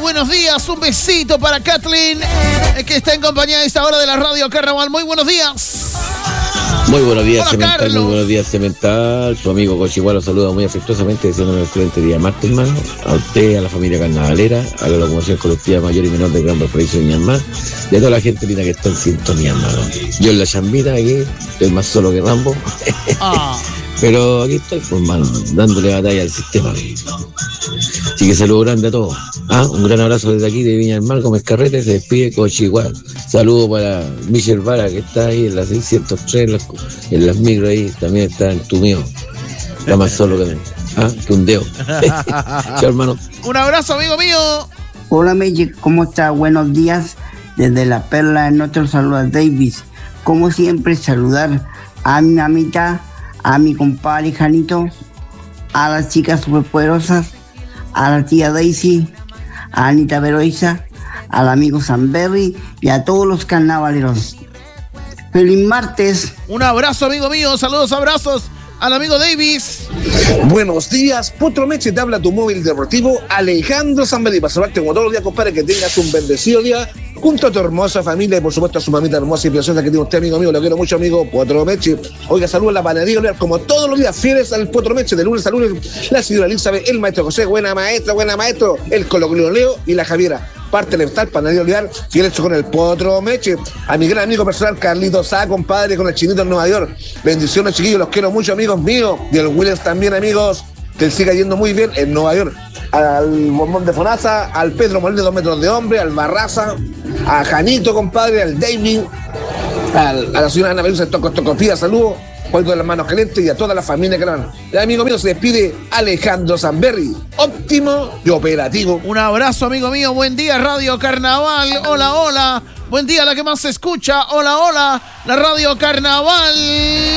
buenos días. Un besito para Kathleen, que está en compañía a esta hora de la Radio Carnaval. Muy buenos días. Muy buenos días, Hola, Cemental. Carlos. Muy buenos días, Cemental. Su amigo Cochigual lo saluda muy afectuosamente, deseándome un excelente día martes, hermano. A usted, a la familia carnavalera, a la locomoción colectiva mayor y menor del Gran Valparaíso de Ñamá, y a toda la gente linda que está en sintonía, hermano. Yo en la chambita aquí, estoy más solo que Rambo. Pero aquí estoy, pues, hermano, dándole batalla al sistema. Así que saludo grande a todos. Un gran abrazo desde aquí de Viña del Mar, Gómez Carrete, se despide Cochigual. Saludo para Michel Vara, que está ahí en la 603, en las micro ahí, también está en tu mío. Está más solo que un dedo. Chao, hermano. Un abrazo, amigo mío. Hola, Magic, ¿cómo está? Buenos días. Desde la Perla del Norte saluda Davis. Como siempre, saludar a mi mamita, a mi compadre Janito, a las chicas superpoderosas, a la tía Daisy, a Anita Veroiza, al amigo Sanberry y a todos los carnavaleros. ¡Feliz martes! Un abrazo, amigo mío. Saludos, abrazos al amigo Davis. Buenos días, Potro Meche, te habla tu móvil deportivo Alejandro Sanberry. Para saludarte como todos los días, compadre, que tengas un bendecido día junto a tu hermosa familia y por supuesto a su mamita hermosa y preciosa que tiene usted, amigo mío. Lo quiero mucho, amigo Potro Meche. Oiga, saludos a la panadería Olear, como todos los días, fieles al Potro Meche, de lunes a lunes, la señora Elizabeth, el maestro José, buena maestro, el Colocolino Leo y la Javiera. Parte elemental, panadería Olear, fiel hecho con el Potro Meche. A mi gran amigo personal, Carlitos Sá, compadre, con el chinito en Nueva York. Bendiciones, chiquillos, los quiero mucho, amigos míos. Y el Williams también, amigos, que siga yendo muy bien en Nueva York. Al Bombón de Fonaza, al Pedro Molina, 2 metros de hombre, al Barraza, a Janito, compadre, al David, a la señora Ana Belusa, Tocofía, saludos, Juego de las Manos Calientes y a toda la familia que van. El amigo mío se despide Alejandro Sanberry, óptimo y operativo. Un abrazo, amigo mío. Buen día, Radio Carnaval. Hola, hola. Buen día, la que más se escucha. Hola, hola, la Radio Carnaval.